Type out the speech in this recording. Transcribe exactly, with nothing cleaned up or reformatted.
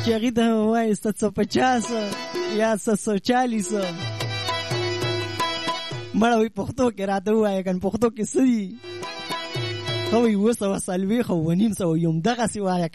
چې هغې ته وایي ست سو پچاس یا ست سو چالیس مړه وایي پښتو کې راته ووایه که پښتو کې څه دي ښه وایي اوه سوه څلوېښت او اوه نیم سوه یو همدغسې وایه